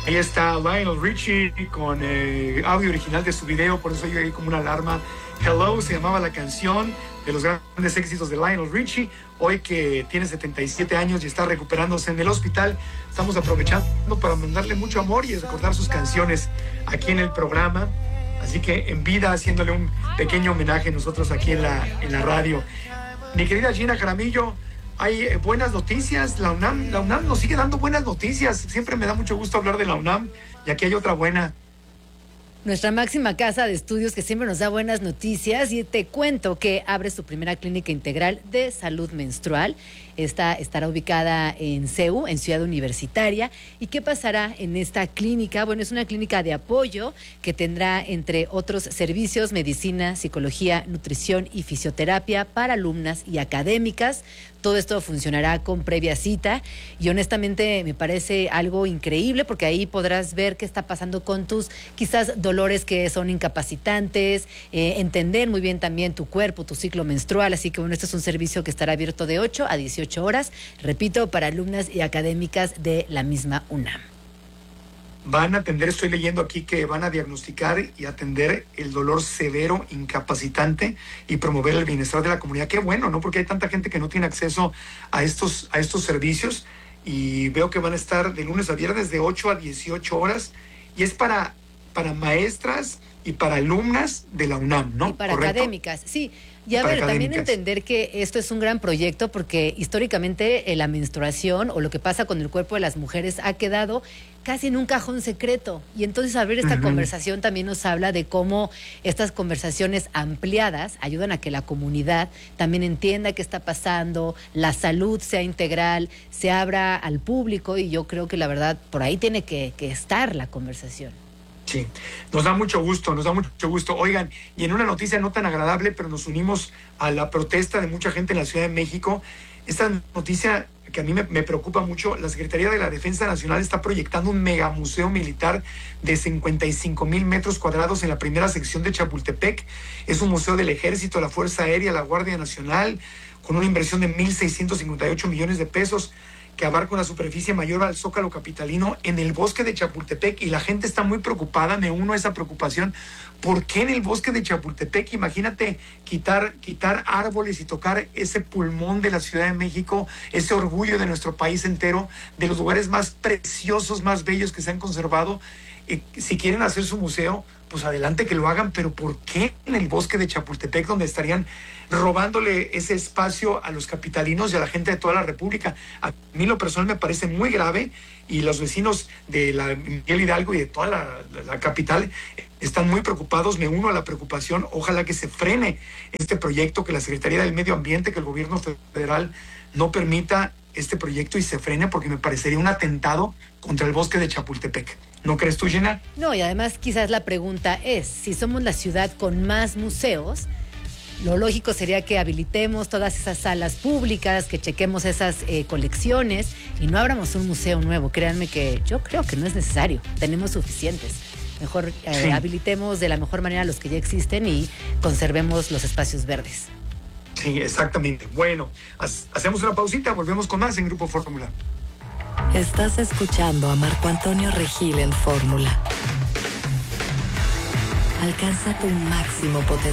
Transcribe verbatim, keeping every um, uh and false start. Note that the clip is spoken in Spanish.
Ahí está Lionel Richie con eh, audio original de su video, por eso yo ahí como una alarma. Hello se llamaba la canción, de los grandes éxitos de Lionel Richie. Hoy que tiene setenta y siete años y está recuperándose en el hospital, estamos aprovechando para mandarle mucho amor y recordar sus canciones aquí en el programa. Así que en vida, haciéndole un pequeño homenaje nosotros aquí en la, en la radio. Mi querida Gina Jaramillo, hay eh, buenas noticias. La UNAM, la UNAM nos sigue dando buenas noticias. Siempre me da mucho gusto hablar de la UNAM y aquí hay otra buena. Nuestra máxima casa de estudios que siempre nos da buenas noticias, y te cuento que abre su primera clínica integral de salud menstrual. Esta estará ubicada en C E U, en Ciudad Universitaria. ¿Y qué pasará en esta clínica? Bueno, es una clínica de apoyo que tendrá, entre otros servicios, medicina, psicología, nutrición y fisioterapia para alumnas y académicas. Todo esto funcionará con previa cita y honestamente me parece algo increíble, porque ahí podrás ver qué está pasando con tus quizás dolores que son incapacitantes, eh, entender muy bien también tu cuerpo, tu ciclo menstrual. Así que bueno, este es un servicio que estará abierto de ocho a dieciocho horas, repito, para alumnas y académicas de la misma UNAM. Van a atender, estoy leyendo aquí que van a diagnosticar y atender el dolor severo, incapacitante, y promover el bienestar de la comunidad. Qué bueno, ¿no? Porque hay tanta gente que no tiene acceso a estos, a estos servicios, y veo que van a estar de lunes a viernes de ocho a dieciocho horas, y es para, para maestras y para alumnas de la UNAM, ¿no? Y para ¿correcto? Académicas, sí. Y a ver, también entender que esto es un gran proyecto, porque históricamente eh, la menstruación o lo que pasa con el cuerpo de las mujeres ha quedado casi en un cajón secreto. Y entonces abrir esta uh-huh. conversación también nos habla de cómo estas conversaciones ampliadas ayudan a que la comunidad también entienda qué está pasando, la salud sea integral, se abra al público, y yo creo que la verdad por ahí tiene que, que estar la conversación. Sí, nos da mucho gusto, nos da mucho gusto. Oigan, y en una noticia no tan agradable, pero nos unimos a la protesta de mucha gente en la Ciudad de México. Esta noticia que a mí me, me preocupa mucho: la Secretaría de la Defensa Nacional está proyectando un megamuseo militar de cincuenta y cinco mil metros cuadrados en la primera sección de Chapultepec. Es un museo del Ejército, la Fuerza Aérea, la Guardia Nacional, con una inversión de mil seiscientos cincuenta y ocho millones de pesos, que abarca una superficie mayor al Zócalo capitalino, en el bosque de Chapultepec. Y la gente está muy preocupada, me uno a esa preocupación. ¿Por qué en el bosque de Chapultepec? Imagínate quitar, quitar árboles y tocar ese pulmón de la Ciudad de México, ese orgullo de nuestro país entero, de los lugares más preciosos, más bellos que se han conservado. Eh, si quieren hacer su museo, pues adelante que lo hagan, pero ¿por qué en el bosque de Chapultepec, donde estarían robándole ese espacio a los capitalinos y a la gente de toda la República? A mí lo personal me parece muy grave, y los vecinos de la Miguel Hidalgo y de toda la, la, la capital están muy preocupados. Me uno a la preocupación. Ojalá que se frene este proyecto, que la Secretaría del Medio Ambiente, que el gobierno federal no permita este proyecto y se frene, porque me parecería un atentado contra el bosque de Chapultepec. ¿No crees tú, Gina? No, y además quizás la pregunta es, si somos la ciudad con más museos, lo lógico sería que habilitemos todas esas salas públicas, que chequemos esas eh, colecciones y no abramos un museo nuevo. Créanme que yo creo que no es necesario, tenemos suficientes. Mejor eh, sí. habilitemos de la mejor manera los que ya existen y conservemos los espacios verdes. Sí, exactamente. Bueno, hacemos una pausita, volvemos con más en Grupo Fórmula. Estás escuchando a Marco Antonio Regil en Fórmula. Alcanza tu máximo potencial.